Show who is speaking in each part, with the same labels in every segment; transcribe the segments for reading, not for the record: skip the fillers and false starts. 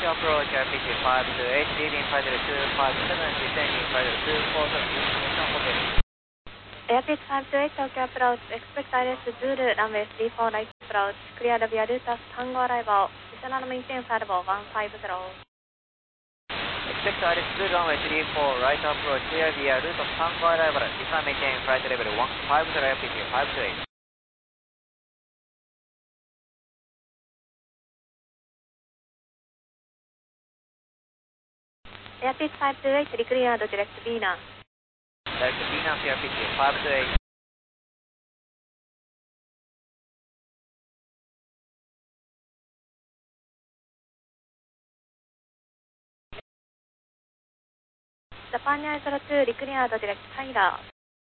Speaker 1: to approach RPT 528, leaving 50257, descending 50240, information hotel.
Speaker 2: Airpit 528 Tokyo approach, expect ILS Zulu, runway 34 right approach, clear via Lutas Tango arrival, additional maintain flight level 150.
Speaker 1: Expect ILS Zulu, runway 34 right approach, clear via Lutas Tango arrival, additional maintain flight level 150, RPT 528.
Speaker 2: Airpit 528, declared direct Vina.
Speaker 1: Direct Vina to RPT 528.
Speaker 2: Japan Air 02, declared direct Tyler.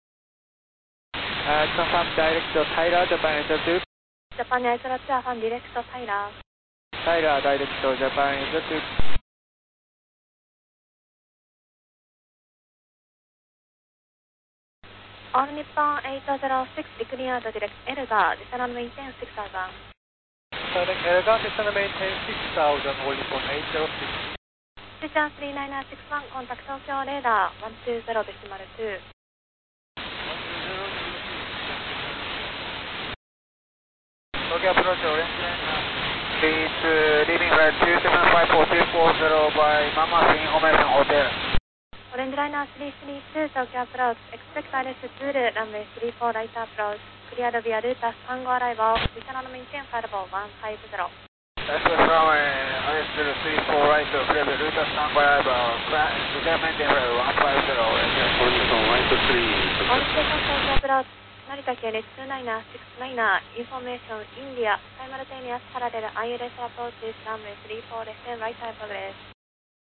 Speaker 3: Confirm direct Tyler, Japan Air 02.
Speaker 2: Japan Air 02, affirm direct Tyler.
Speaker 3: Tyler, direct Japan Air 02.
Speaker 2: All Nippon 806, declared direct Elga, additional maintain 6000.
Speaker 3: Direct Elga, additional maintain 6000, all Nippon 806.
Speaker 2: Future 39961, contact Tokyo radar 120.2.
Speaker 3: Tokyo approach, orange line. Please leaving flight 275440 by Mama Information Hotel.
Speaker 2: Orange liner 332, Tokyo approach, expect ILS Zulu, runway 34 right approach, cleared via Lutas Tango arrival, additional maintain flight level 150.
Speaker 3: Express runway ILS 34 right, clear via Lutas Tango arrival, additional maintain flight level 150.
Speaker 2: All station Tokyo approach, Narita KLS 29969, information India, simultaneous parallel ILS approaches, runway 34 left and right type progress.